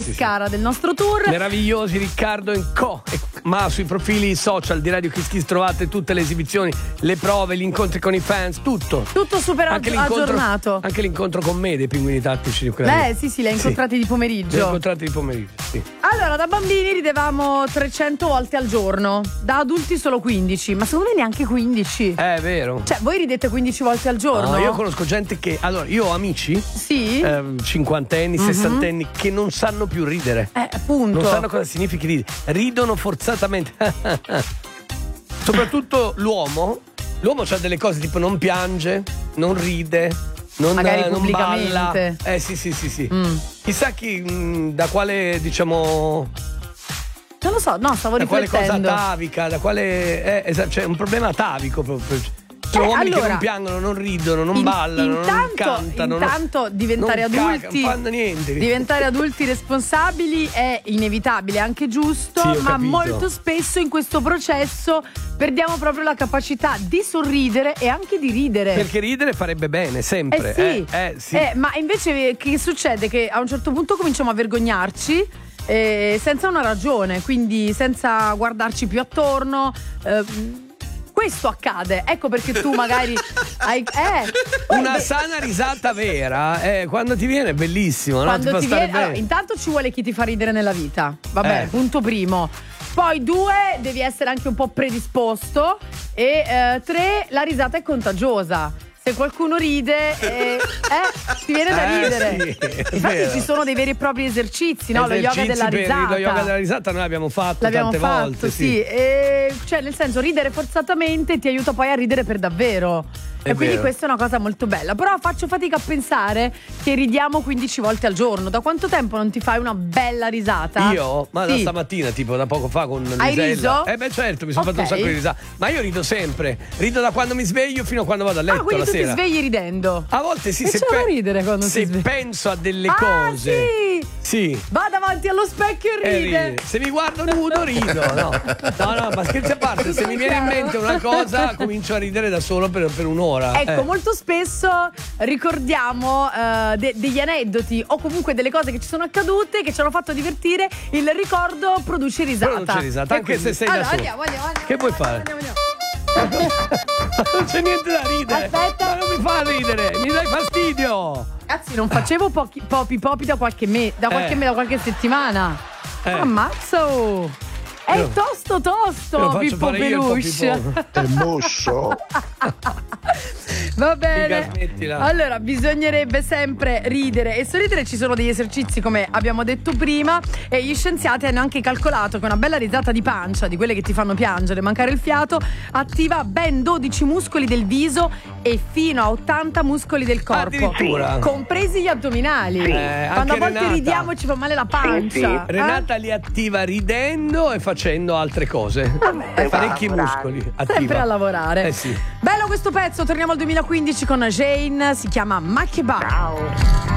sì. Cara del nostro tour. Meravigliosi Riccardo & Co. Ma sui profili social di Radio Kiss Kiss trovate tutte le esibizioni, le prove, gli incontri con i fans, tutto super aggiornato. Anche l'incontro con me dei Pinguini Tattici. Beh, sì, li hai incontrati di pomeriggio. Li ho incontrati di pomeriggio, sì. Allora, da bambini ridevamo 300 volte al giorno, da adulti solo 15, ma secondo me neanche 15. È vero. Cioè, voi ridete 15 volte al giorno? No, io conosco gente che... Allora, io ho amici, sì, cinquantenni, sessantenni, che non sanno più ridere. Appunto. Non sanno cosa significa ridere. Ridono forzatamente. Soprattutto l'uomo c'ha delle cose tipo non piange, non ride, magari non balla. Sì. Chissà chi, da quale, diciamo... Non lo so, no, stavo riflettendo. Da quale cosa atavica, da quale... c'è un problema atavico proprio. Sono uomini che non piangono, non ridono, non ballano, non cantano. Intanto diventare adulti, non fanno niente. Diventare adulti responsabili è inevitabile, anche giusto, sì, ma molto spesso in questo processo perdiamo proprio la capacità di sorridere e anche di ridere. Perché ridere farebbe bene, sempre. Sì. Ma invece che succede? Che a un certo punto cominciamo a vergognarci senza una ragione, quindi senza guardarci più attorno. Questo accade, ecco perché tu magari hai una sana risata vera, quando ti viene è bellissimo, no? Ti fa stare bene. Allora, intanto ci vuole chi ti fa ridere nella vita. Vabbè, punto primo. Poi 2, devi essere anche un po' predisposto. E 3, la risata è contagiosa. Se qualcuno ride, ti viene da ridere. Sì, infatti ci sono dei veri e propri esercizi, no? Lo yoga della risata. Lo yoga della risata noi l'abbiamo fatto tante volte. Sì. Cioè, nel senso, ridere forzatamente ti aiuta poi a ridere per davvero. E quindi questa è una cosa molto bella. Però faccio fatica a pensare che ridiamo 15 volte al giorno. Da quanto tempo non ti fai una bella risata? Io? Ma da stamattina, tipo da poco fa con Lisella. Hai riso? Beh, certo, mi sono fatto un sacco di risate. Ma io rido sempre. Rido da quando mi sveglio fino a quando vado a letto quindi la tu sera. ti svegli ridendo? A volte sì, se ridere quando se penso a delle cose. Sì. Va davanti allo specchio e ride. Se mi guardo nudo rido. No, ma scherzi a parte, se mi viene in mente una cosa comincio a ridere da solo per un'ora. Ecco, molto spesso ricordiamo degli aneddoti o comunque delle cose che ci sono accadute, che ci hanno fatto divertire. Il ricordo produce risata. Anche se sei da solo. Andiamo. Che puoi fare? Non c'è niente da ridere. Aspetta. Ma non mi fa ridere, mi dai fastidio. Ragazzi, non facevo popi da qualche settimana. Ammazzo! È tosto, Pippo Peluche. È mosso. Va bene. Allora, bisognerebbe sempre ridere e sorridere. Ci sono degli esercizi, come abbiamo detto prima, e gli scienziati hanno anche calcolato che una bella risata di pancia, di quelle che ti fanno piangere, mancare il fiato, attiva ben 12 muscoli del viso e fino a 80 muscoli del corpo, addirittura, compresi gli addominali. Quando a volte Renata ridiamo ci fa male la pancia. Renata li attiva ridendo e facendo altre cose. Parecchi muscoli attiva. Sempre a lavorare. Sì. Bello questo pezzo, torniamo al 2015 con Jane, si chiama Makeba. Ciao.